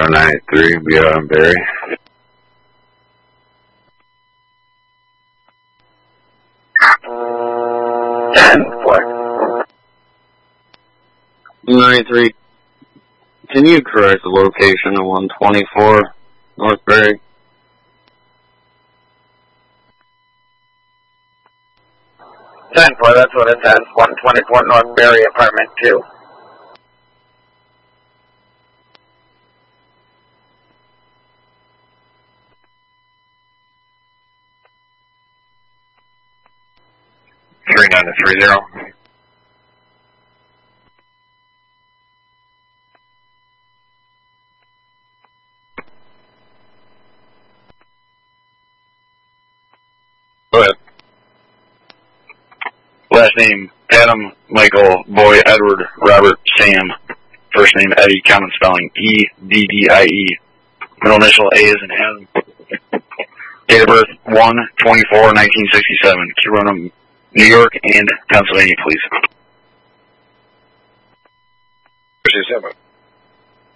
983, beyond Barry. What? 93. Can you correct the location of 124 North Barry? That's what it says. 124 North Barry, apartment 2. Three 930. Go ahead. Last name, Adam, Michael, Boy, Edward, Robert, Sam. First name, Eddie, common spelling, E-D-D-I-E. Middle initial, A is in Adam. Date of birth, 1/24/1967. Corona, New York and Pennsylvania, please. 67.